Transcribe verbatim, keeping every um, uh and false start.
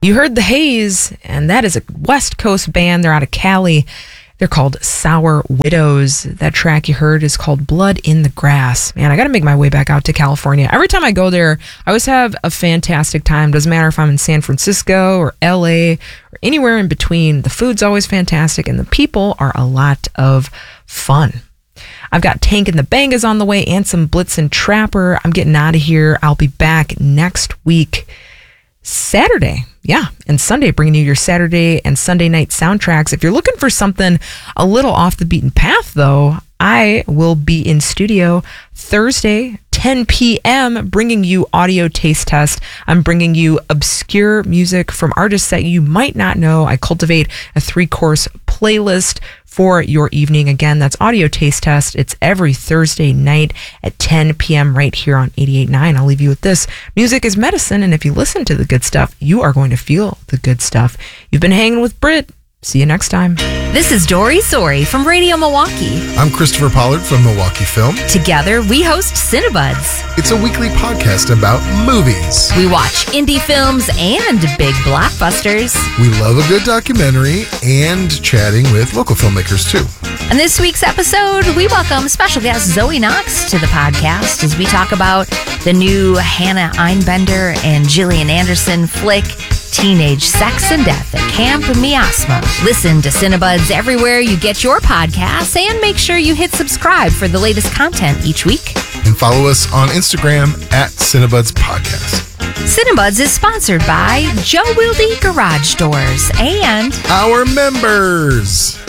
You heard The Haze, and that is a West Coast band. They're out of Cali. They're called Sour Widows. That track you heard is called Blood in the Grass. Man, I got to make my way back out to California. Every time I go there, I always have a fantastic time. Doesn't matter if I'm in San Francisco or L A or anywhere in between. The food's always fantastic, and the people are a lot of fun. I've got Tank and the Bangas on the way and some Blitzen Trapper. I'm getting out of here. I'll be back next week, Saturday. Yeah, and Sunday, bringing you your Saturday and Sunday night soundtracks. If you're looking for something a little off the beaten path, though, I will be in studio Thursday, ten p.m., bringing you Audio Taste Test. I'm bringing you obscure music from artists that you might not know. I cultivate a three-course playlist for your evening. Again, that's Audio Taste Test. It's every Thursday night at ten p.m. right here on eighty-eight point nine. I'll leave you with this. Music is medicine, and if you listen to the good stuff, you are going to feel the good stuff. You've been hanging with Britt. See you next time. This is Dory Sori from Radio Milwaukee. I'm Christopher Pollard from Milwaukee Film. Together, we host Cinebuds. It's a weekly podcast about movies. We watch indie films and big blockbusters. We love a good documentary and chatting with local filmmakers, too. On this week's episode, we welcome special guest Zoe Knox to the podcast as we talk about the new Hannah Einbender and Gillian Anderson flick, Teenage Sex and Death at Camp Miasma. Listen to Cinebuds everywhere you get your podcasts, and make sure you hit subscribe for the latest content each week. And follow us on Instagram at Cinebuds Podcast. Cinebuds is sponsored by Joe Wilde Garage Doors and our members.